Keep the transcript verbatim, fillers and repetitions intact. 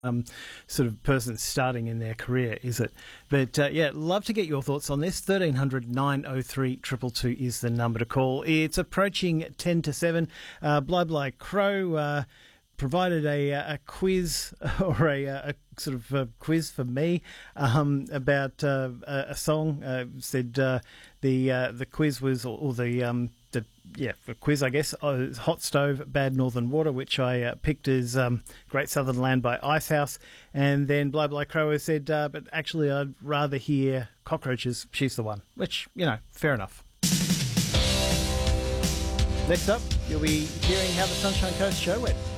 um, sort of person starting in their career, is it? But uh, yeah, love to get your thoughts on this. thirteen hundred nine oh three two two two is the number to call. It's approaching ten to seven. Uh, Bly Bly Crow uh, provided a, a quiz or a, a sort of a quiz for me um, about uh, a, a song. Uh, said uh, the uh, the quiz was or, or the um, the yeah the quiz I guess uh, Hot Stove, Bad Northern Water, which I uh, picked as um, Great Southern Land by Icehouse, and then Bly Bly Crow said, uh, but actually I'd rather hear Cockroaches. She's the one, which you know, fair enough. Next up, you'll be hearing How the Sunshine Coast show went.